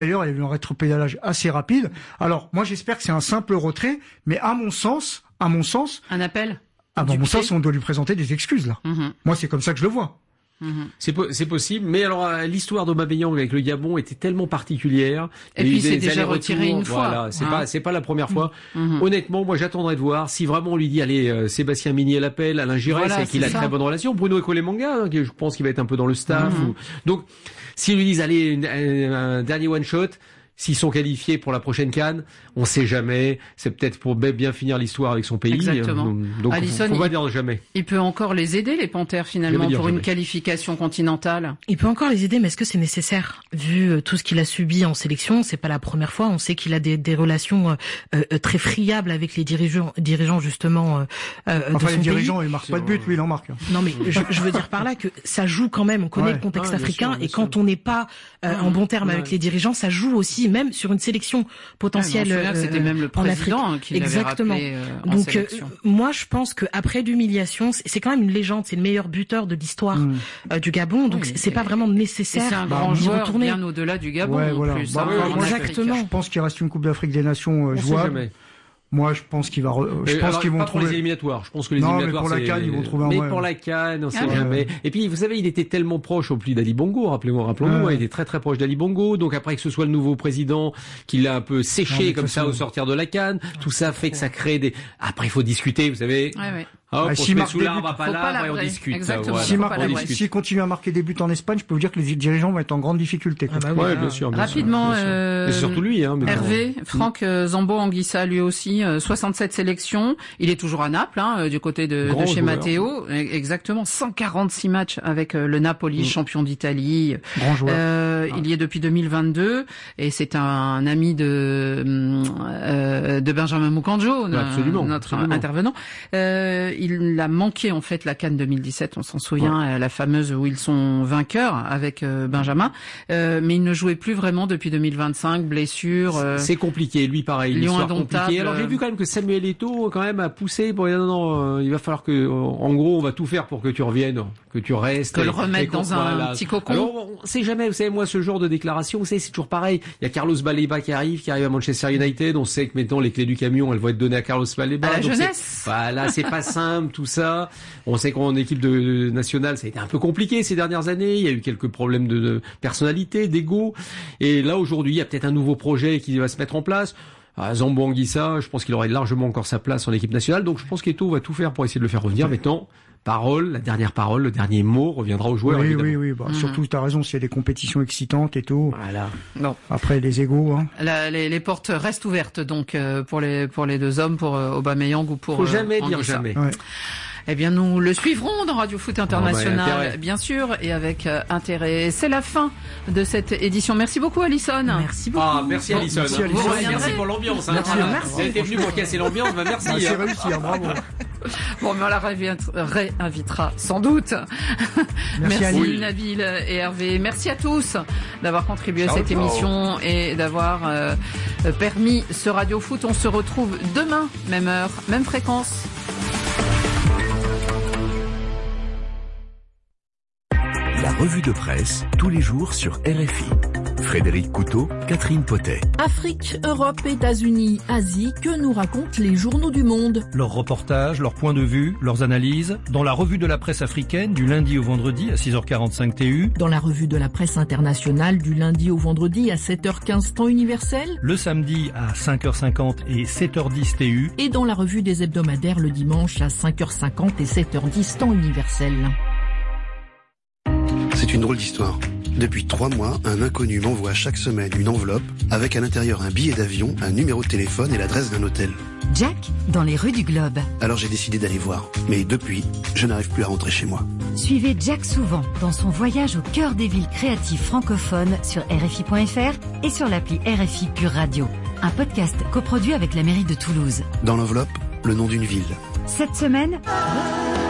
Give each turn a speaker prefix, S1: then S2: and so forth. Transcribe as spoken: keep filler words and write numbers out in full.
S1: D'ailleurs, il y a eu un rétropédalage assez rapide. Alors, moi, j'espère que c'est un simple retrait, mais à mon sens, à mon sens...
S2: Un appel
S1: À mon sens, on doit lui présenter des excuses, là. Mm-hmm. Moi, c'est comme ça que je le vois.
S3: Mmh. C'est, po- c'est possible, mais alors l'histoire d'Aubameyang avec le Gabon était tellement particulière.
S2: Et puis c'est déjà retiré une fois.
S3: Voilà, c'est
S2: hein.
S3: pas c'est pas la première fois.
S2: Mmh.
S3: Honnêtement, moi j'attendrai de voir si vraiment on lui dit allez euh, Sébastien Migné l'appelle, Alain Giresse, voilà, et qu'il a une très bonne relation. Bruno Ekolemanga, hein, je pense qu'il va être un peu dans le staff. Mmh. Ou... Donc s'ils lui disent allez une, un, un dernier one shot. S'ils sont qualifiés pour la prochaine CAN, on sait jamais. C'est peut-être pour bien finir l'histoire avec son pays.
S2: Exactement.
S3: Donc,
S2: Alisson,
S3: faut, faut pas
S2: il,
S3: dire jamais.
S2: Il peut encore les aider, les Panthères, finalement, pour
S3: jamais.
S2: une qualification continentale.
S4: Il peut encore les aider, mais est-ce que c'est nécessaire? Vu tout ce qu'il a subi en sélection, c'est pas la première fois. On sait qu'il a des, des relations euh, très friables avec les dirigeants, dirigeants justement. Euh,
S1: enfin,
S4: de son
S1: les dirigeants,
S4: pays.
S1: ils marquent pas de but, lui, il en marque.
S4: Non, mais je, je veux dire par là que ça joue quand même. On connaît
S1: ouais.
S4: le contexte
S3: ah,
S4: africain,
S3: sûr,
S4: et quand
S3: sûr.
S4: on n'est pas euh,
S2: ah,
S4: en bon terme
S2: ouais.
S4: avec les dirigeants, ça joue aussi, même sur une sélection potentielle.
S2: Ah, c'était euh, même le président qui
S4: exactement.
S2: L'avait rappelé, euh,
S4: Donc euh, moi je pense que après l'humiliation, c'est, c'est quand même une légende, c'est le meilleur buteur de l'histoire mmh. euh, du Gabon, donc oui, c'est, c'est pas vraiment nécessaire.
S2: C'est un
S4: bah,
S2: grand joueur
S4: retourner.
S2: Bien au-delà du Gabon
S1: ouais,
S2: en
S1: voilà.
S2: plus.
S1: Bah,
S2: hein,
S1: ouais,
S2: en
S4: exactement.
S1: Je pense qu'il reste une Coupe d'Afrique des Nations euh, jouable. Moi, je pense qu'il va. Re... Je pense
S3: alors,
S1: qu'ils vont
S3: pas
S1: trouver
S3: pour les éliminatoires. Je pense que les
S1: non,
S3: éliminatoires.
S1: Mais pour la CAN, ils vont trouver un
S3: Mais
S1: moyen.
S3: pour la CAN, on sait
S2: ah,
S3: jamais.
S1: ouais.
S3: Et puis, vous savez, il était tellement proche au plus d'Ali Bongo. Rappelez-moi, rappelons-nous,
S1: ouais.
S3: il était très très proche d'Ali Bongo. Donc après que ce soit le nouveau président qui l'a un peu séché non, comme ça au sortir de la CAN, tout ça fait que ça crée des. Après, il faut discuter, vous savez.
S2: Ouais, ouais.
S3: Ah,
S1: ah,
S3: on
S1: si
S3: se met sous l'arbre à
S2: pas
S3: palabre et on discute.
S2: Exactement.
S3: Ça,
S1: si
S3: voilà.
S1: Mar- S'il continue à marquer des buts en Espagne, je peux vous dire que les dirigeants vont être en grande difficulté.
S3: Ah bah oui, ouais, bien sûr. Bien
S2: Rapidement,
S3: sûr, bien sûr.
S2: Euh,
S3: c'est surtout lui. Hein, mais
S2: Hervé, bon. Franck euh, Zambo-Anguissa, lui aussi, euh, soixante-sept sélections. Il est toujours à Naples, hein, du côté de, de chez joueur. Matteo. Exactement, cent quarante-six matchs avec euh, le Napoli, mmh. champion d'Italie.
S1: Grand joueur.
S2: Euh, ah. Il y est depuis deux mille vingt-deux et c'est un, un ami de euh, de Benjamin Moukandjo,
S3: ouais, absolument,
S2: notre
S3: absolument.
S2: intervenant. Euh, il a manqué en fait la CAN deux mille dix-sept, on s'en souvient, ouais. la fameuse où ils sont vainqueurs avec euh, Benjamin, euh, mais il ne jouait plus vraiment depuis deux mille vingt-cinq, blessure. Euh,
S3: c'est compliqué, lui pareil,
S2: Lyon
S3: l'histoire compliquée. Alors j'ai vu quand même que Samuel Eto'o quand même a poussé pour dire non non, euh, il va falloir que, euh, en gros, on va tout faire pour que tu reviennes, que tu restes,
S2: que le remettre dans un voilà. petit cocon.
S3: Alors on sait jamais, vous savez, moi ce genre de déclaration, vous savez, c'est toujours pareil. Il y a Carlos Baleba qui arrive, qui arrive à Manchester United, on sait que maintenant les clés du camion, elles vont être données à Carlos Baleba.
S2: À la
S3: donc
S2: jeunesse.
S3: C'est, voilà, c'est pas simple tout ça. On sait qu'en équipe de nationale, ça a été un peu compliqué ces dernières années. Il y a eu quelques problèmes de, de personnalité, d'ego. Et là, aujourd'hui, il y a peut-être un nouveau projet qui va se mettre en place. Ah, Zambo-Anguissa, je pense qu'il aurait largement encore sa place en équipe nationale. Donc, je pense qu'Eto'o va tout faire pour essayer de le faire revenir. Maintenant, parole, la dernière parole, le dernier mot reviendra aux joueurs.
S1: Oui,
S3: évidemment.
S1: oui, oui. Bah, mmh. Surtout, tu as raison, s'il y a des compétitions excitantes et tout.
S3: Voilà.
S2: Non.
S1: Après, les égos. Hein.
S2: La, les, les portes restent ouvertes donc euh, pour les pour les deux hommes, pour euh, Aubameyang ou pour.
S3: Faut jamais
S2: euh,
S3: dire jamais.
S1: Ouais.
S2: Eh bien, nous le suivrons dans Radio Foot International,
S3: oh bah,
S2: bien sûr, et avec euh, intérêt. C'est la fin de cette édition. Merci beaucoup, Alisson.
S4: Merci beaucoup.
S3: Ah, merci, Alisson.
S1: Merci, Alisson.
S3: Merci, merci pour l'ambiance. Hein.
S4: Merci, merci.
S3: Vous avez été venu pour casser l'ambiance, bah merci.
S1: Bah, c'est réussi, hein, bravo.
S2: Bon, mais on la réinvitera sans doute.
S1: Merci,
S2: merci
S1: oui.
S2: Nabil et Hervé. Merci à tous d'avoir contribué
S3: ciao,
S2: à cette
S3: ciao.
S2: émission et d'avoir euh, permis ce Radio Foot. On se retrouve demain, même heure, même fréquence.
S5: La revue de presse, tous les jours sur R F I. Frédéric Couteau, Catherine Potet.
S6: Afrique, Europe, États-Unis, Asie, que nous racontent les journaux du monde?
S7: Leurs reportages, leurs points de vue, leurs analyses, dans la revue de la presse africaine du lundi au vendredi à six heures quarante-cinq T U.
S6: Dans la revue de la presse internationale du lundi au vendredi à sept heures quinze temps universel.
S7: Le samedi à cinq heures cinquante et sept heures dix T U.
S6: Et dans la revue des hebdomadaires le dimanche à cinq heures cinquante et sept heures dix temps universel.
S8: C'est une drôle d'histoire. Depuis trois mois, un inconnu m'envoie chaque semaine une enveloppe avec à l'intérieur un billet d'avion, un numéro de téléphone et l'adresse d'un hôtel.
S9: Jack, dans les rues du Globe.
S8: Alors j'ai décidé d'aller voir. Mais depuis, je n'arrive plus à rentrer chez moi.
S9: Suivez Jack souvent dans son voyage au cœur des villes créatives francophones sur R F I point F R et sur l'appli R F I Pure Radio. Un podcast coproduit avec la mairie de Toulouse.
S8: Dans l'enveloppe, le nom d'une ville.
S9: Cette semaine...